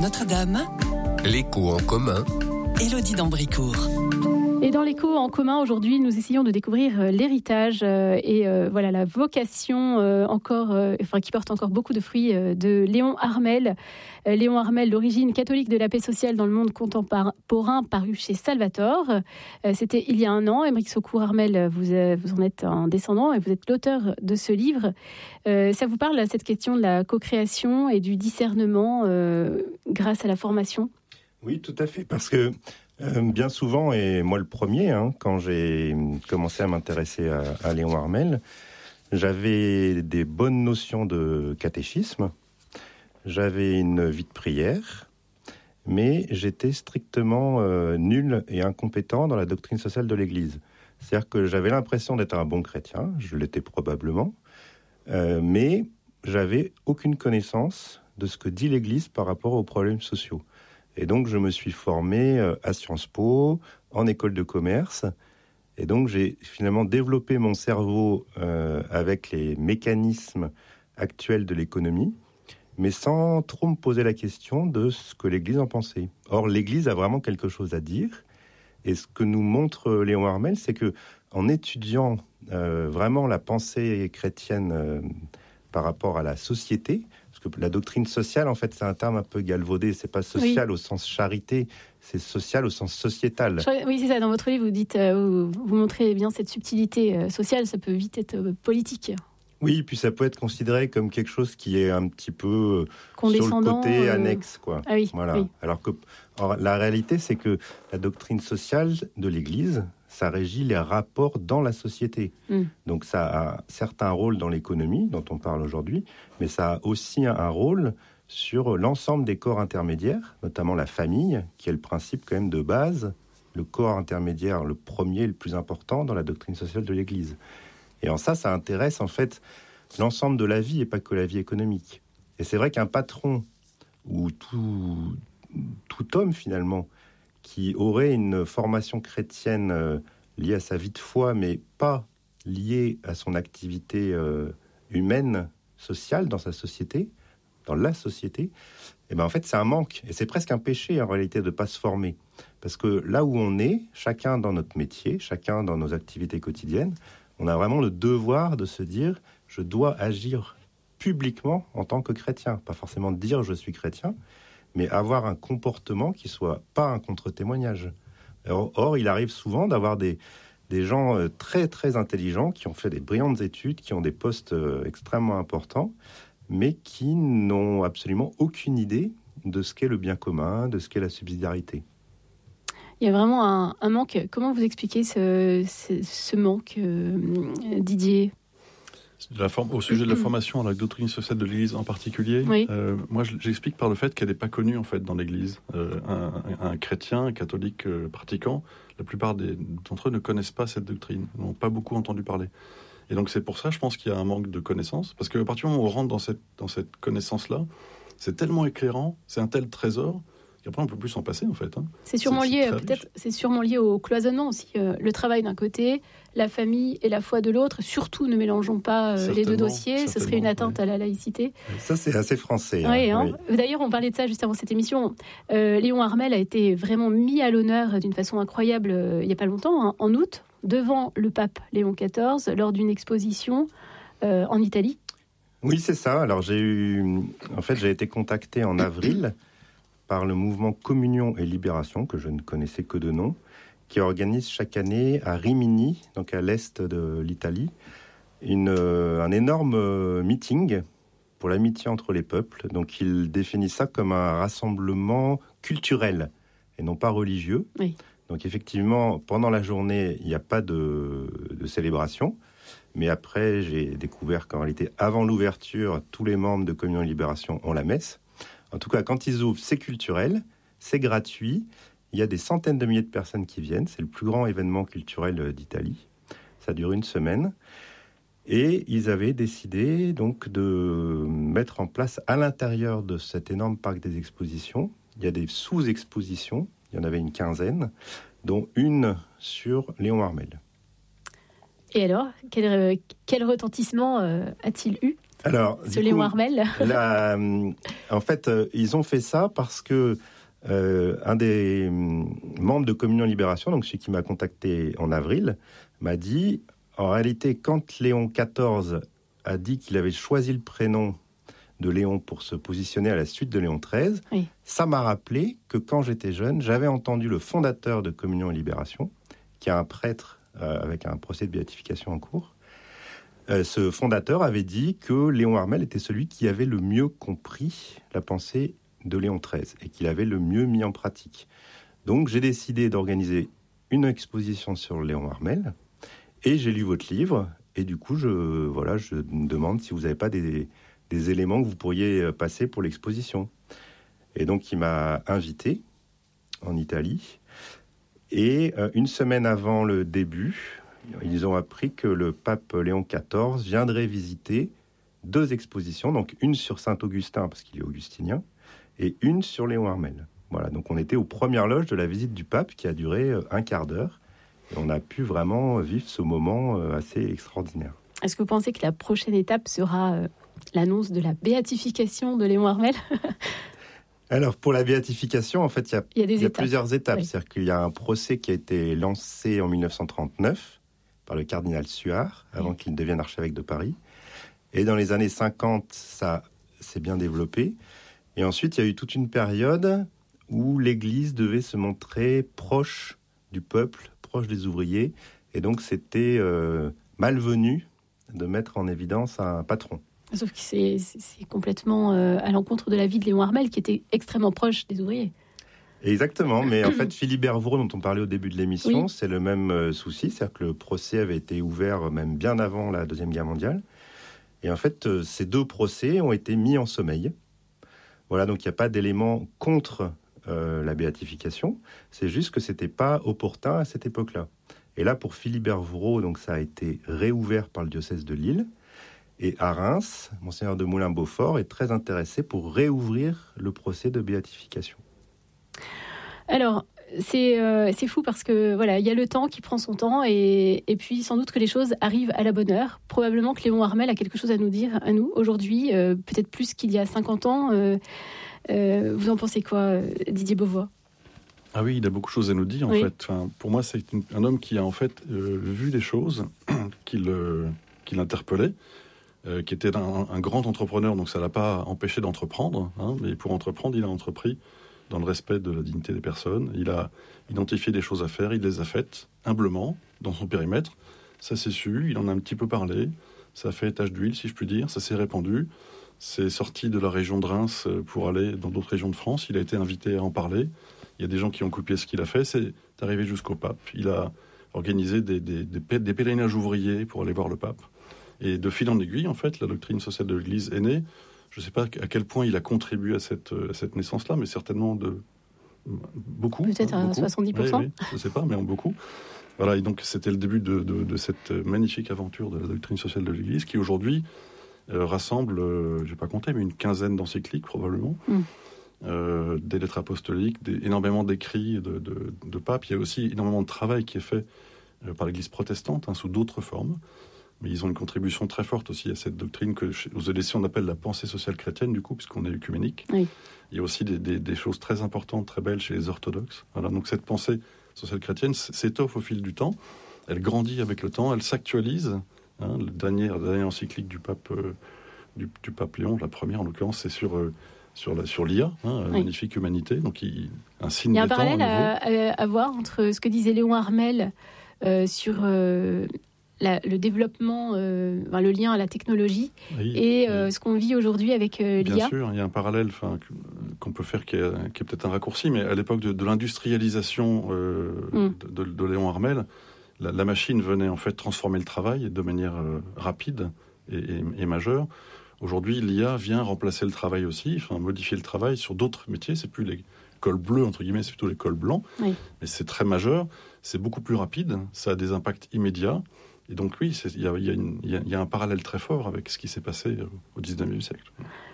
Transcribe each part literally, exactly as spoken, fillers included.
Notre-Dame, L'écho en commun, Élodie d'Ambricourt. Et dans l'écho en commun, aujourd'hui, nous essayons de découvrir euh, l'héritage euh, et euh, voilà, la vocation euh, encore, euh, enfin, qui porte encore beaucoup de fruits euh, de Léon Harmel. Euh, Léon Harmel, l'origine catholique de la paix sociale dans le monde contemporain, paru chez Salvator. Euh, c'était il y a un an. Aymeric Saucourt-Harmel, vous, euh, vous en êtes un descendant et vous êtes l'auteur de ce livre. Euh, ça vous parle, cette question de la co-création et du discernement euh, grâce à la formation ? Oui, tout à fait, parce que Euh, bien souvent, et moi le premier, hein, quand j'ai commencé à m'intéresser à, à Léon Harmel, j'avais des bonnes notions de catéchisme, j'avais une vie de prière, mais j'étais strictement euh, nul et incompétent dans la doctrine sociale de l'Église. C'est-à-dire que j'avais l'impression d'être un bon chrétien, je l'étais probablement, euh, mais j'avais aucune connaissance de ce que dit l'Église par rapport aux problèmes sociaux. Et donc, je me suis formé à Sciences Po, en école de commerce. Et donc, j'ai finalement développé mon cerveau euh, avec les mécanismes actuels de l'économie, mais sans trop me poser la question de ce que l'Église en pensait. Or, l'Église a vraiment quelque chose à dire. Et ce que nous montre Léon Harmel, c'est que en étudiant euh, vraiment la pensée chrétienne euh, par rapport à la société, que la doctrine sociale, en fait, c'est un terme un peu galvaudé. C'est pas social oui. au sens charité, c'est social au sens sociétal. Oui, c'est ça. Dans votre livre, vous dites, euh, vous, vous montrez bien cette subtilité euh, sociale. Ça peut vite être euh, politique. Oui, puis ça peut être considéré comme quelque chose qui est un petit peu euh, sur le côté euh... annexe, quoi. Ah oui, voilà. Oui. Alors que, alors, la réalité, c'est que la doctrine sociale de l'Église, ça régit les rapports dans la société. Mm. Donc ça a certes un rôle dans l'économie, dont on parle aujourd'hui, mais ça a aussi un rôle sur l'ensemble des corps intermédiaires, notamment la famille, qui est le principe quand même de base, le corps intermédiaire, le premier, le plus important dans la doctrine sociale de l'Église. Et en ça, ça intéresse en fait l'ensemble de la vie et pas que la vie économique. Et c'est vrai qu'un patron ou tout, tout homme finalement qui aurait une formation chrétienne euh, liée à sa vie de foi, mais pas liée à son activité euh, humaine, sociale dans sa société, dans la société, et ben en fait c'est un manque. Et c'est presque un péché en réalité de ne pas se former. Parce que là où on est, chacun dans notre métier, chacun dans nos activités quotidiennes, on a vraiment le devoir de se dire « je dois agir publiquement en tant que chrétien ». Pas forcément dire « je suis chrétien », mais avoir un comportement qui soit pas un contre-témoignage. Or, or il arrive souvent d'avoir des, des gens très très intelligents qui ont fait des brillantes études, qui ont des postes extrêmement importants, mais qui n'ont absolument aucune idée de ce qu'est le bien commun, de ce qu'est la subsidiarité. Il y a vraiment un, un manque. Comment vous expliquez ce, ce, ce manque, euh, Didier ? De la forme, au sujet de la formation à la doctrine sociale de l'Église en particulier, oui. euh, moi j'explique par le fait qu'elle n'est pas connue en fait dans l'Église. Euh, un, un chrétien, un catholique euh, pratiquant, la plupart des, d'entre eux ne connaissent pas cette doctrine, n'ont pas beaucoup entendu parler. Et donc c'est pour ça, je pense qu'il y a un manque de connaissances, parce qu'à partir du moment où on rentre dans cette, dans cette connaissance-là, c'est tellement éclairant, c'est un tel trésor, qu'après on ne peut plus s'en passer en fait. Hein. C'est sûrement c'est, lié, c'est peut-être, c'est sûrement lié au cloisonnement aussi. Euh, le travail d'un côté, la famille et la foi de l'autre. Surtout, ne mélangeons pas euh, les deux dossiers. Ce serait une atteinte oui. à la laïcité. Ça, c'est assez français. Oui, hein, hein. Oui. D'ailleurs, on parlait de ça juste avant cette émission. Euh, Léon Harmel a été vraiment mis à l'honneur d'une façon incroyable euh, il n'y a pas longtemps, hein, en août, devant le pape Léon quatorze, lors d'une exposition euh, en Italie. Oui, c'est ça. Alors, j'ai eu... En fait, j'ai été contacté en avril par le mouvement Communion et Libération, que je ne connaissais que de nom, qui organise chaque année à Rimini, donc à l'est de l'Italie, une, euh, un énorme euh, meeting pour l'amitié entre les peuples. Donc il définit ça comme un rassemblement culturel et non pas religieux. Oui. Donc effectivement, pendant la journée, il n'y a pas de, de célébration. Mais après, j'ai découvert qu'en réalité, avant l'ouverture, tous les membres de Communion et Libération ont la messe. En tout cas, quand ils ouvrent, c'est culturel, c'est gratuit. Il y a des centaines de milliers de personnes qui viennent. C'est le plus grand événement culturel d'Italie. Ça dure une semaine. Et ils avaient décidé donc de mettre en place à l'intérieur de cet énorme parc des expositions, il y a des sous-expositions, il y en avait une quinzaine, dont une sur Léon Harmel. Et alors, quel, quel retentissement euh, a-t-il eu ? Alors, ce Léon Armel. la, en fait, euh, ils ont fait ça parce que euh, un des membres de Communion Libération, donc celui qui m'a contacté en avril, m'a dit, en réalité, quand Léon quatorze a dit qu'il avait choisi le prénom de Léon pour se positionner à la suite de Léon treize, oui. Ça m'a rappelé que quand j'étais jeune, j'avais entendu le fondateur de Communion et Libération, qui est un prêtre euh, avec un procès de béatification en cours. Euh, ce fondateur avait dit que Léon Armel était celui qui avait le mieux compris la pensée de Léon treize et qu'il avait le mieux mis en pratique. Donc j'ai décidé d'organiser une exposition sur Léon Armel et j'ai lu votre livre et du coup je, voilà, je me demande si vous n'avez pas des... des éléments que vous pourriez passer pour l'exposition. Et donc, il m'a invité en Italie. Et euh, une semaine avant le début, ils ont appris que le pape Léon quatorze viendrait visiter deux expositions, donc une sur Saint-Augustin, parce qu'il est augustinien, et une sur Léon Armel. Voilà, donc on était aux premières loges de la visite du pape, qui a duré un quart d'heure. Et on a pu vraiment vivre ce moment assez extraordinaire. Est-ce que vous pensez que la prochaine étape sera... Euh... l'annonce de la béatification de Léon Armel? Alors, pour la béatification, en fait, il y a, il y a, des il y a étapes. plusieurs étapes. Oui. C'est-à-dire qu'il y a un procès qui a été lancé en dix-neuf cent trente-neuf par le cardinal Suard, avant oui. qu'il devienne archevêque de Paris. Et dans les années cinquante, ça s'est bien développé. Et ensuite, il y a eu toute une période où l'Église devait se montrer proche du peuple, proche des ouvriers. Et donc, c'était euh, malvenu de mettre en évidence un patron. Sauf que c'est, c'est complètement euh, à l'encontre de la vie de Léon Armel, qui était extrêmement proche des ouvriers. Exactement, mais en fait, Philibert Vraud, dont on parlait au début de l'émission, oui. c'est le même euh, souci, c'est-à-dire que le procès avait été ouvert même bien avant la Deuxième Guerre mondiale. Et en fait, euh, ces deux procès ont été mis en sommeil. Voilà, donc il n'y a pas d'élément contre euh, la béatification, c'est juste que ce n'était pas opportun à cette époque-là. Et là, pour Philibert Vraud, donc, ça a été réouvert par le diocèse de Lille. Et à Reims, Monseigneur de Moulin-Beaufort est très intéressé pour réouvrir le procès de béatification. Alors, c'est, euh, c'est fou parce que voilà, il y a le temps qui prend son temps et, et puis sans doute que les choses arrivent à la bonne heure. Probablement que Léon Armel a quelque chose à nous dire, à nous, aujourd'hui, euh, peut-être plus qu'il y a cinquante ans. Euh, euh, vous en pensez quoi, Didier Beauvois ? Ah oui, il a beaucoup de choses à nous dire, en oui. fait. Enfin, pour moi, c'est une, un homme qui a en fait euh, vu des choses qui, le, qui l'interpellaient. Euh, qui était un, un grand entrepreneur, donc ça ne l'a pas empêché d'entreprendre, hein, mais pour entreprendre, il a entrepris dans le respect de la dignité des personnes. Il a identifié des choses à faire, il les a faites humblement, dans son périmètre. Ça s'est su, il en a un petit peu parlé, ça a fait tache d'huile, si je puis dire, ça s'est répandu. C'est sorti de la région de Reims pour aller dans d'autres régions de France, il a été invité à en parler. Il y a des gens qui ont copié ce qu'il a fait, c'est arrivé jusqu'au pape. Il a organisé des, des, des, des pèlerinages ouvriers pour aller voir le pape. Et de fil en aiguille, en fait, la doctrine sociale de l'Église est née. Je ne sais pas à quel point il a contribué à cette, à cette naissance-là, mais certainement de beaucoup. Peut-être hein, à beaucoup. soixante-dix pour cent. Oui, oui, je ne sais pas, mais en beaucoup. Voilà, et donc c'était le début de, de, de cette magnifique aventure de la doctrine sociale de l'Église, qui aujourd'hui euh, rassemble, euh, je n'ai pas compté, mais une quinzaine d'encycliques probablement, mm. euh, des lettres apostoliques, des, énormément d'écrits de, de, de papes. Il y a aussi énormément de travail qui est fait euh, par l'Église protestante, hein, sous d'autres formes. Mais ils ont une contribution très forte aussi à cette doctrine que aux E D C on appelle la pensée sociale chrétienne, du coup, puisqu'on est œcuménique. Oui. Il y a aussi des, des, des choses très importantes, très belles chez les orthodoxes. Voilà, donc cette pensée sociale chrétienne s'étoffe au fil du temps. Elle grandit avec le temps, elle s'actualise. Hein, le dernier, la dernière encyclique du pape, euh, du, du pape Léon, la première en l'occurrence, c'est sur, euh, sur, la, sur l'I A, hein, oui. Magnifique humanité. Donc il, un signe il y a un des temps, parallèle à, à, à voir entre ce que disait Léon Armel euh, sur... Euh, La, le développement, euh, enfin, le lien à la technologie oui, et euh, oui. ce qu'on vit aujourd'hui avec euh, l'I A. Bien sûr, il y a un parallèle qu'on peut faire qui est, qui est peut-être un raccourci, mais à l'époque de, de l'industrialisation euh, mm. de, de, de Léon Armel, la, la machine venait en fait transformer le travail de manière euh, rapide et, et, et majeure. Aujourd'hui, l'I A vient remplacer le travail aussi, enfin, modifier le travail sur d'autres métiers. C'est plus les cols bleus, entre guillemets, c'est plutôt les cols blancs. Oui. Mais c'est très majeur, c'est beaucoup plus rapide, ça a des impacts immédiats. Et donc oui, il y, y, y a un parallèle très fort avec ce qui s'est passé au dix-neuvième siècle.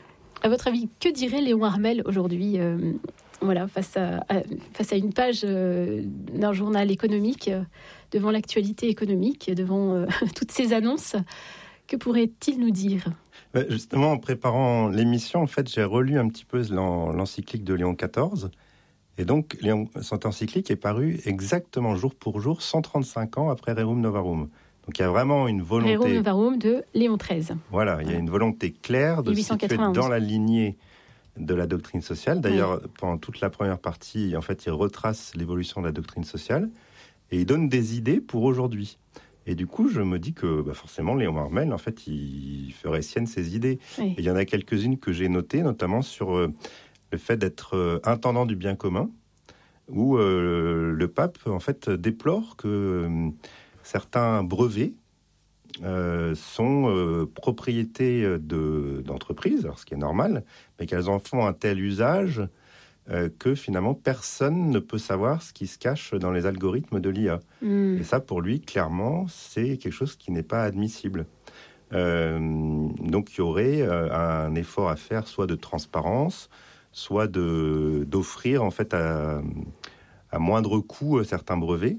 À votre avis, que dirait Léon Armel aujourd'hui, euh, voilà, face à, à, face à une page euh, d'un journal économique, euh, devant l'actualité économique, devant euh, toutes ces annonces? Que pourrait-il nous dire ? Justement, en préparant l'émission, en fait, j'ai relu un petit peu l'en, l'encyclique de Léon quatorze. Et donc, Léon, cette encyclique est parue exactement jour pour jour, cent trente-cinq ans après Rerum Novarum. Donc, il y a vraiment une volonté... Rerum Novarum de Léon treize. Voilà, il y a une volonté claire de se situer dans la lignée de la doctrine sociale. D'ailleurs, oui. Pendant toute la première partie, en fait, il retrace l'évolution de la doctrine sociale et il donne des idées pour aujourd'hui. Et du coup, je me dis que bah, forcément, Léon Armel, en fait, il ferait sienne ses idées. Oui. Et il y en a quelques-unes que j'ai notées, notamment sur euh, le fait d'être euh, intendant du bien commun, où euh, le pape, en fait, déplore que euh, certains brevets euh, sont euh, propriétés de, d'entreprises, alors ce qui est normal, mais qu'elles en font un tel usage euh, que finalement personne ne peut savoir ce qui se cache dans les algorithmes de l'I A. Mmh. Et ça, pour lui, clairement, c'est quelque chose qui n'est pas admissible. Euh, donc, il y aurait euh, un effort à faire, soit de transparence, soit de, d'offrir en fait à, à moindre coût certains brevets.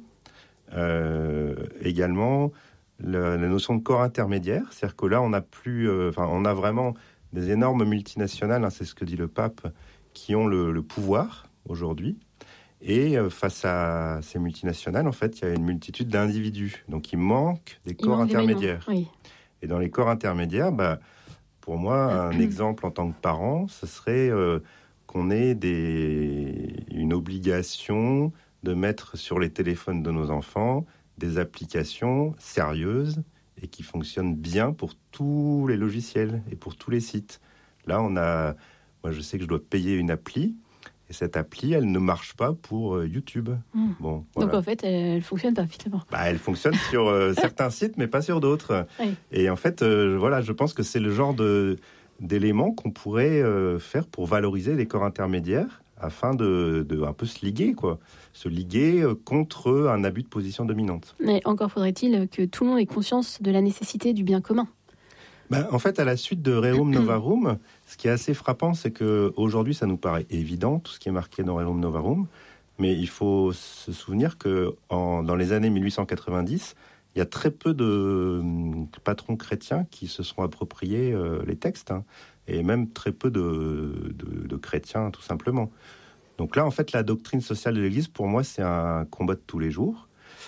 Euh, également, le, la notion de corps intermédiaire, c'est-à-dire que là, on a plus, euh, enfin, on a vraiment des énormes multinationales, hein, c'est ce que dit le pape, qui ont le, le pouvoir aujourd'hui. Et euh, face à ces multinationales, en fait, il y a une multitude d'individus. Donc, il manque des il corps manque intermédiaires. Oui. Et dans les corps intermédiaires, bah, pour moi, un exemple en tant que parent, ce serait euh, qu'on ait des, une obligation de mettre sur les téléphones de nos enfants des applications sérieuses et qui fonctionnent bien pour tous les logiciels et pour tous les sites. Là, on a... Moi, je sais que je dois payer une appli, et cette appli, elle ne marche pas pour euh, YouTube. Mmh. Bon, voilà. Donc, en fait, elle ne fonctionne pas, finalement. Bah, elle fonctionne sur euh, certains sites, mais pas sur d'autres. Oui. Et en fait, euh, voilà, je pense que c'est le genre de, d'éléments qu'on pourrait euh, faire pour valoriser les corps intermédiaires, afin de, de un peu se liguer, quoi. Se liguer contre un abus de position dominante. Mais encore faudrait-il que tout le monde ait conscience de la nécessité du bien commun. Ben, en fait, à la suite de Rerum Novarum, ce qui est assez frappant, c'est qu'aujourd'hui, ça nous paraît évident, tout ce qui est marqué dans Rerum Novarum, mais il faut se souvenir que en, dans les années mille huit cent quatre-vingt-dix, il y a très peu de patrons chrétiens qui se sont appropriés euh, les textes, hein, et même très peu de, de, de chrétiens, tout simplement. Donc là, en fait, la doctrine sociale de l'Église, pour moi, c'est un combat de tous les jours.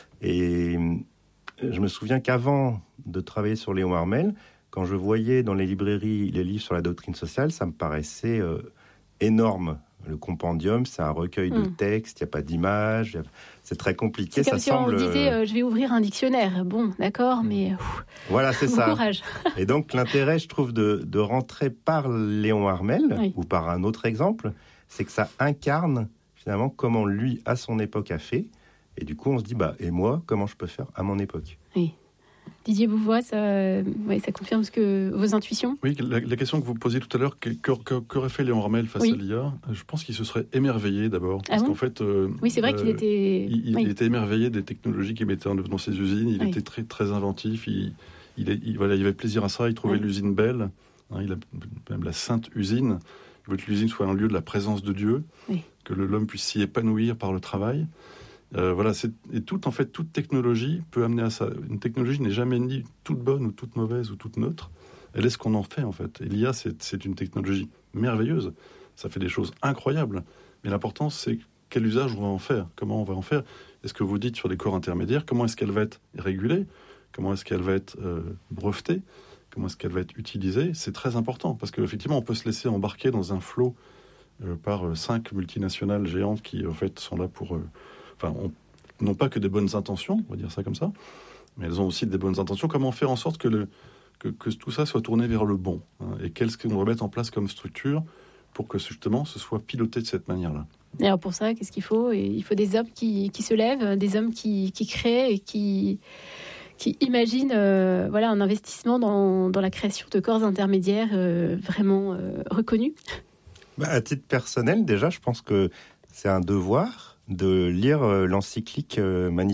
Et je me souviens qu'avant de travailler sur Léon Armel, quand je voyais dans les librairies les livres sur la doctrine sociale, ça me paraissait euh, énorme. Le compendium, c'est un recueil mmh. de textes, il n'y a pas d'image, c'est très compliqué. C'est comme ça si semble... on se disait, euh, je vais ouvrir un dictionnaire. Bon, d'accord, mais... Ouf, voilà, c'est bon ça. Courage. Et donc, l'intérêt, je trouve, de, de rentrer par Léon Armel, oui. ou par un autre exemple, c'est que ça incarne, finalement, comment lui, à son époque, a fait. Et du coup, on se dit, bah, et moi, comment je peux faire à mon époque ? Oui. Didier Bouvois, ça, ouais, ça confirme ce que, vos intuitions ? Oui, la, la question que vous posiez tout à l'heure, que, que, qu'aurait fait Léon Armel face oui. à l'I A ? Je pense qu'il se serait émerveillé d'abord. Ah parce bon ? qu'en fait, euh, oui, c'est vrai euh, qu'il était... Il, oui. il était émerveillé des technologies qu'il mettait dans ses usines. Il oui. était très, très inventif. Il, il, il, voilà, il avait plaisir à ça. Il trouvait oui. l'usine belle. Hein, il a même la sainte usine. Il veut que l'usine soit un lieu de la présence de Dieu. Oui. Que le, l'homme puisse s'y épanouir par le travail. Euh, voilà, c'est, et tout, en fait, toute technologie peut amener à ça. Une technologie n'est jamais ni toute bonne ou toute mauvaise ou toute neutre. Elle est ce qu'on en fait, en fait. Et l'I A, c'est, c'est une technologie merveilleuse. Ça fait des choses incroyables. Mais l'important, c'est quel usage on va en faire. Comment on va en faire. Est-ce que vous dites sur les corps intermédiaires, comment est-ce qu'elle va être régulée ? Comment est-ce qu'elle va être euh, brevetée ? Comment est-ce qu'elle va être utilisée ? C'est très important. Parce qu'effectivement, on peut se laisser embarquer dans un flot euh, par euh, cinq multinationales géantes qui, en fait, sont là pour... Euh, Enfin, on, non pas que des bonnes intentions, on va dire ça comme ça, mais elles ont aussi des bonnes intentions. Comment faire en sorte que, le, que, que tout ça soit tourné vers le bon, hein, et qu'est-ce qu'on va mettre en place comme structure pour que justement ce soit piloté de cette manière-là. Et alors pour ça, qu'est-ce qu'il faut ? Il faut des hommes qui, qui se lèvent, des hommes qui, qui créent et qui, qui imaginent euh, voilà, un investissement dans, dans la création de corps intermédiaires euh, vraiment euh, reconnus. Bah, à titre personnel, déjà, je pense que c'est un devoir de lire l'encyclique Magnificat